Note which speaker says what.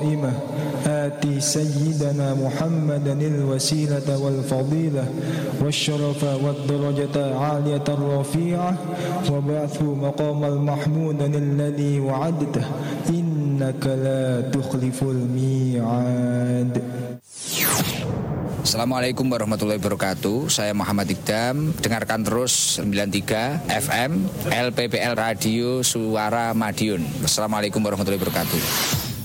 Speaker 1: آتي سيدنا محمدا الوسيلة والفضيلة والشرف والدرجة العالية الرفيعة وابعثه مقام المحمود الذي وعدته إنك لا تخلف الميعاد.
Speaker 2: Assalamualaikum warahmatullahi wabarakatuh. Saya Muhammad Ikdam. Dengarkan terus 93 FM LPPL Radio Suara Madiun. Assalamualaikum warahmatullahi wabarakatuh.